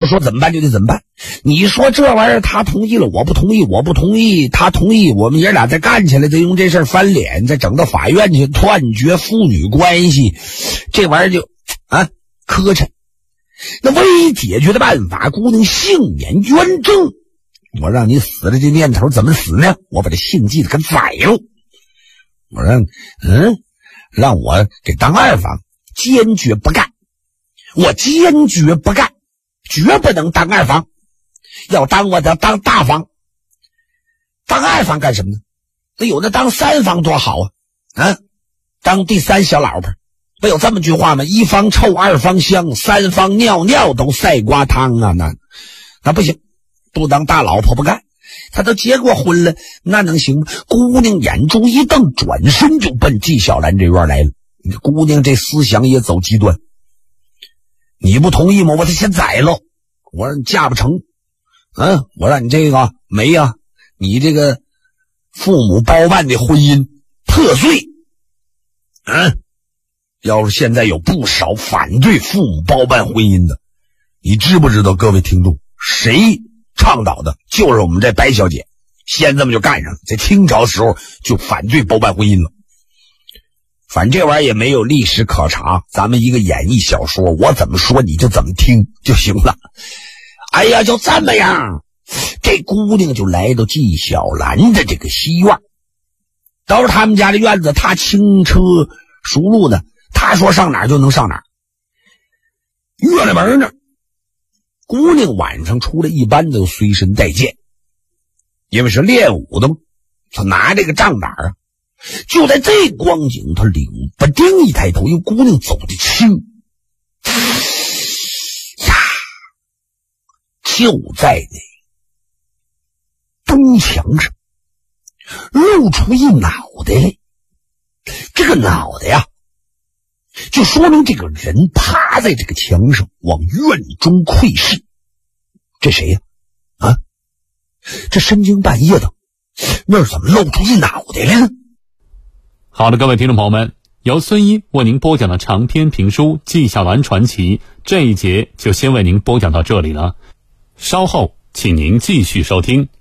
说怎么办就得怎么办。你说这玩意儿他同意了，我不同意，我不同意，他同意，我们爷俩再干起来，再用这事儿翻脸，再整到法院去断绝父女关系，这玩意儿就磕碜。那唯一解决的办法，姑娘幸免冤正。我让你死了这念头怎么死呢？我把这姓纪的给宰了。我让我给当二房，坚决不干。我坚决不干，绝不能当二房。要当我得当大房。当二房干什么呢？那有的当三房多好啊！当第三小老婆。不有这么句话吗？一方臭，二方香，三方尿尿都赛瓜汤啊！那不行，不当大老婆不干。他都结过婚了，那能行吗？姑娘眼珠一瞪，转身就奔纪晓岚这院来了。姑娘这思想也走极端。你不同意吗？我得先宰了。我让你嫁不成，我让你这个没啊，你这个父母包办的婚姻破碎。要是现在有不少反对父母包办婚姻的，你知不知道各位听众谁倡导的？就是我们这白小姐，先这么就干上了，在清朝时候就反对包办婚姻了。反正这玩意儿也没有历史可查，咱们一个演绎小说，我怎么说你就怎么听就行了。哎呀，就这么样，这姑娘就来到纪晓岚的这个西院。到了他们家的院子，他轻车熟路的，他说上哪儿就能上哪儿。院里门呢，姑娘晚上出来一般都随身带剑，因为是练武的嘛，他拿这个仗打啊。就在这光景，他领不丁一抬头，因为姑娘走得轻呀，就在那东墙上露出一脑袋来。这个脑袋呀，就说明这个人趴在这个墙上往院中窥视。这谁呀？这深更半夜的，那儿怎么露出一脑袋来呢？ 好的，各位听众朋友们，由孙一为您播讲的长篇评书《纪晓岚传奇》这一节就先为您播讲到这里了，稍后请您继续收听。